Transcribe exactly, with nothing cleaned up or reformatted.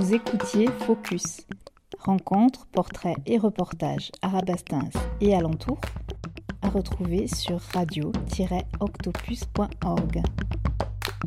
Vous écoutiez Focus. Rencontres, portraits et reportages arabastins et alentours à retrouver sur radio tiret octopus point org.